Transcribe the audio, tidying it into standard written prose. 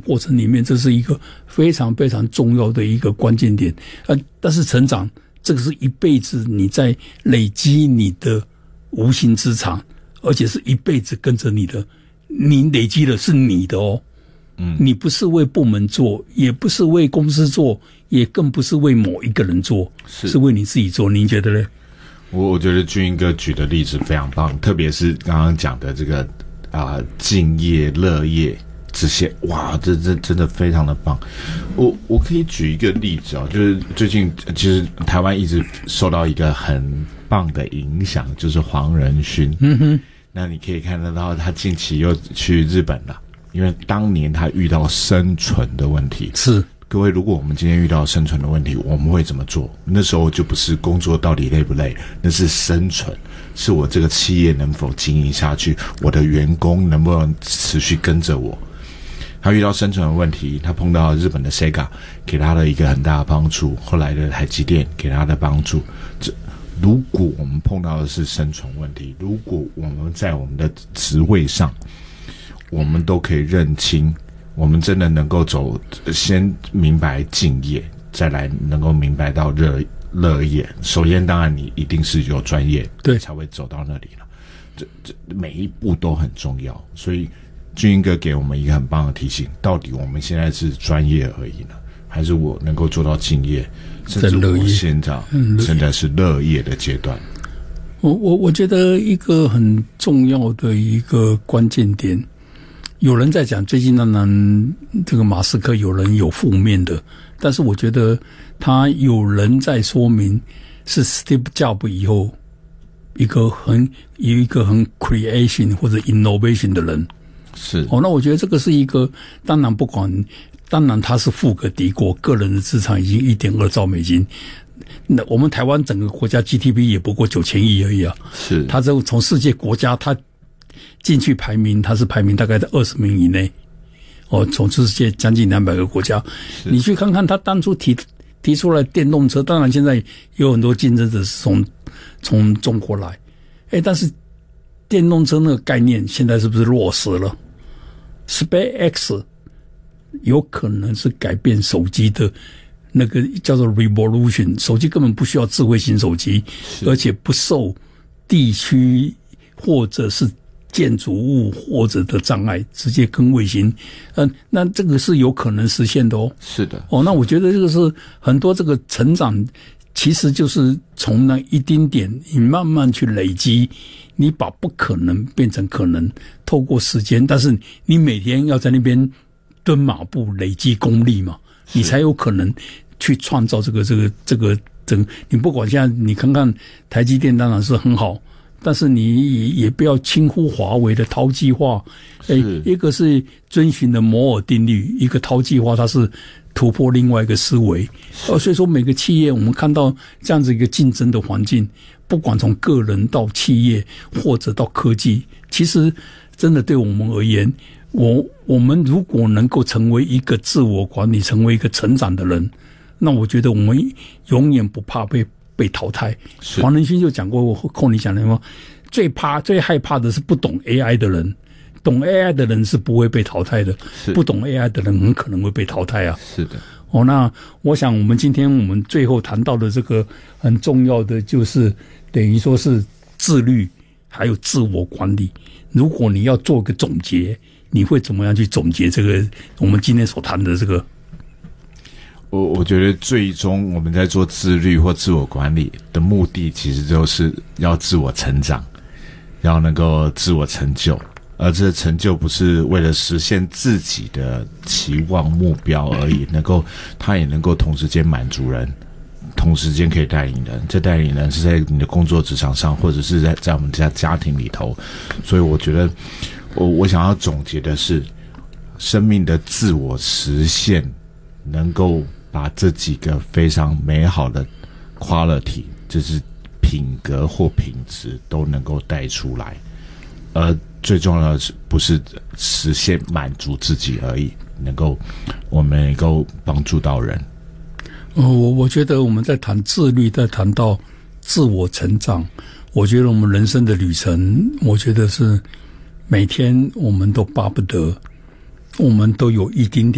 过程里面，这是一个非常非常重要的一个关键点。但是成长这个是一辈子你在累积你的无形资产，而且是一辈子跟着你的，你累积的是你的哦。你不是为部门做，也不是为公司做，也更不是为某一个人做，是为你自己做。您觉得呢？ 我觉得俊英哥举的例子非常棒，特别是刚刚讲的这个敬业乐业这些，哇，这真的非常的棒。我可以举一个例子啊，就是最近其实台湾一直受到一个很棒的影响，就是黄仁勋。那你可以看得到他近期又去日本了。因为当年他遇到生存的问题， 是各位，如果我们今天遇到生存的问题，我们会怎么做？那时候就不是工作到底累不累，那是生存，是我这个企业能否经营下去，我的员工能不能持续跟着我。他遇到生存的问题，他碰到日本的 Sega 给他的一个很大的帮助，后来的台积电给他的帮助。如果我们碰到的是生存问题，如果我们在我们的职位上我们都可以认清，我们真的能够先明白敬业，再来能够明白到乐业。首先当然你一定是有专业，对，才会走到那里了。这每一步都很重要，所以俊英哥给我们一个很棒的提醒，到底我们现在是专业而已呢，还是我能够做到敬业，甚至我现在是乐业的阶段。 我觉得一个很重要的一个关键点，有人在讲，最近当然这个马斯克有人有负面的，但是我觉得他有人在说明是 Steve Jobs 以后有一个很 creation 或者 innovation 的人。 是那我觉得这个是一个，当然他是富可敌国，个人的资产已经 1.2 兆美金。那我们台湾整个国家 GDP 也不过9000亿而已啊。 是他这从世界国家他进去排名，他是排名大概在20名以内。从世界将近200个国家，你去看看他当初提出来电动车，当然现在有很多竞争者是从中国来，但是电动车那个概念现在是不是落实了？ SpaceX 有可能是改变手机的那个叫做 revolution， 手机根本不需要智慧型手机，而且不受地区或者是建筑物或者的障碍，直接跟卫星，那这个是有可能实现的哦。 是的， 那我觉得这个是很多这个成长，其实就是从那一丁点，你慢慢去累积，你把不可能变成可能，透过时间，但是你每天要在那边蹲马步累积功力嘛，你才有可能去创造这个，你不管现在你看看台积电当然是很好。但是你也不要轻忽华为的饕计划，一个是遵循的摩尔定律，一个饕计划它是突破另外一个思维。所以说每个企业我们看到这样子一个竞争的环境，不管从个人到企业或者到科技，其实真的对我们而言，我们如果能够成为一个自我管理，成为一个成长的人，那我觉得我们永远不怕被淘汰。黄仁勋就讲过，扣你讲的吗？最害怕的是不懂 AI 的人，懂 AI 的人是不会被淘汰的，不懂 AI 的人很可能会被淘汰啊。 是的。 那我想我们今天我们最后谈到的这个很重要的，就是等于说是自律还有自我管理。如果你要做个总结，你会怎么样去总结这个我们今天所谈的这个？ 我觉得最终我们在做自律或自我管理的目的，其实就是要自我成长，要能够自我成就，而这成就不是为了实现自己的期望目标而已，它也能够同时间满足人，同时间可以带领人。这带领人是在你的工作职场上，或者是在我们家庭里头。所以我觉得我想要总结的是，生命的自我实现能够把这几个非常美好的 quality， 就是品格或品质都能够带出来，而最重要的是不是实现满足自己而已，我们能够帮助到人。 我觉得我们在谈自律，在谈到自我成长，我觉得我们人生的旅程，我觉得是每天我们都巴不得，我们都有一丁点